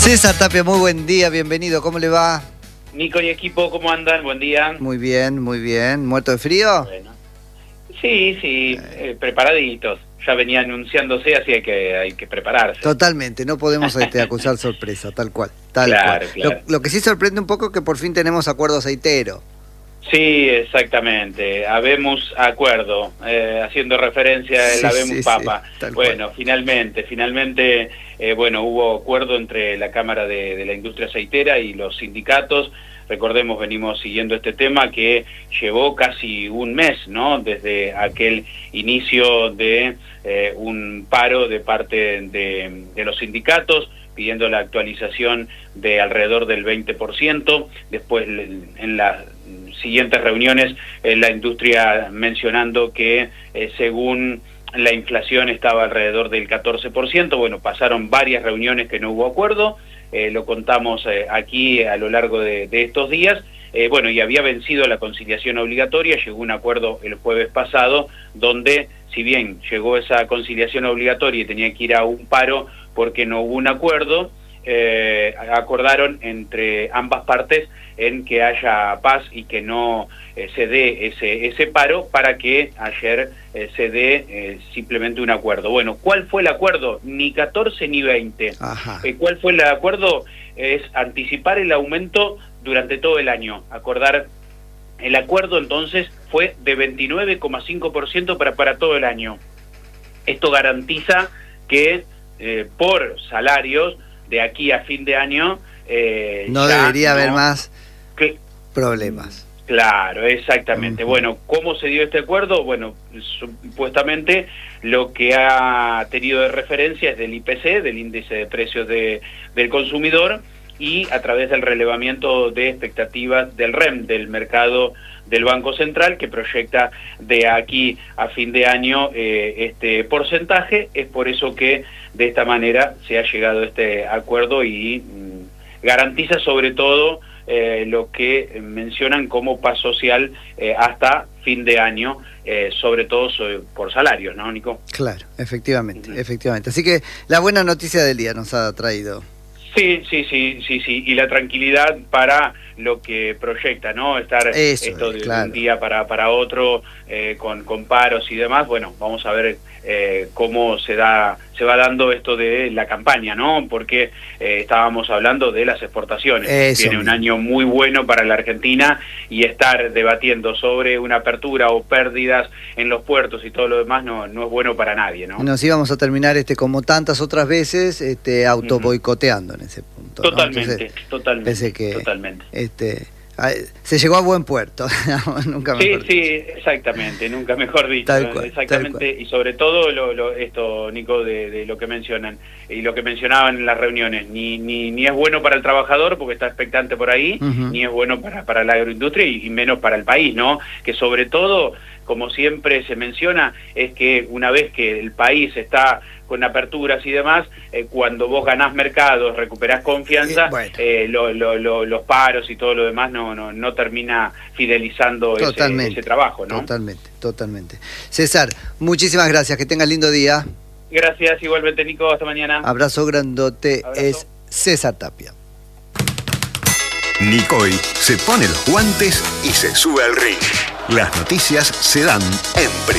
César Tapia, muy buen día, bienvenido, ¿cómo le va? Nico y equipo, ¿cómo andan? Buen día. Muy bien, muy bien. ¿Muerto de frío? Bueno. Sí, preparaditos. Ya venía anunciándose, así hay que prepararse. Totalmente, no podemos acusar sorpresa, tal cual. Claro. Lo que sí sorprende un poco es que por fin tenemos acuerdo aceitero. Sí, exactamente. Habemos acuerdo, haciendo referencia al habemos papa. Sí, bueno, finalmente, hubo acuerdo entre la Cámara de la Industria Aceitera y los sindicatos. Recordemos, venimos siguiendo este tema que llevó casi un mes, ¿no? Desde aquel inicio de un paro de parte de los sindicatos, pidiendo la actualización de alrededor del 20%. Después, en las siguientes reuniones, la industria mencionando que según la inflación estaba alrededor del 14%. Bueno, pasaron varias reuniones que no hubo acuerdo. Lo contamos aquí a lo largo de estos días. Y había vencido la conciliación obligatoria, llegó un acuerdo el jueves pasado, donde si bien llegó esa conciliación obligatoria y tenía que ir a un paro porque no hubo un acuerdo, acordaron entre ambas partes en que haya paz y que no se dé ese paro, para que ayer se dé simplemente un acuerdo. Bueno, ¿cuál fue el acuerdo? Ni 14 ni 20. ¿Cuál fue el acuerdo? Es anticipar el aumento durante todo el año. Acordar el acuerdo entonces fue de 29,5% para todo el año. Esto garantiza que por salarios de aquí a fin de año no debería haber más problemas. Claro, exactamente. Bueno, ¿cómo se dio este acuerdo? Bueno, supuestamente lo que ha tenido de referencia es del IPC, del índice de precios del consumidor, y a través del relevamiento de expectativas del REM, del mercado del Banco Central, que proyecta de aquí a fin de año este porcentaje. Es por eso que de esta manera se ha llegado a este acuerdo y garantiza sobre todo lo que mencionan como paz social hasta fin de año, sobre todo por salarios, ¿no, Nico? Claro, efectivamente. Así que la buena noticia del día nos ha traído. Sí, y la tranquilidad para lo que proyecta, ¿no? Estar de un día para otro con paros y demás. Bueno, vamos a ver cómo se va dando esto de la campaña, ¿no? Porque estábamos hablando de las exportaciones. Tiene un año muy bueno para la Argentina, y estar debatiendo sobre una apertura o pérdidas en los puertos y todo lo demás no es bueno para nadie, ¿no? Nos íbamos a terminar como tantas otras veces auto boicoteando en ese punto. Totalmente. Pensé que totalmente. Se llegó a buen puerto. Nunca mejor dicho. Exactamente, nunca mejor dicho. Tal cual. Y sobre todo esto, Nico, de lo que mencionan y lo que mencionaban en las reuniones, ni es bueno para el trabajador porque está expectante por ahí, ni es bueno para la agroindustria y menos para el país, ¿no? Que sobre todo, como siempre se menciona, es que una vez que el país está con aperturas y demás, cuando vos ganás mercados, recuperás confianza, los paros y todo lo demás no termina fidelizando ese trabajo, ¿no? Totalmente. César, muchísimas gracias, que tengas lindo día. Gracias, igualmente, Nico, hasta mañana. Abrazo grandote. Es César Tapia. Nicoy se pone los guantes y se sube al ring. Las noticias se dan en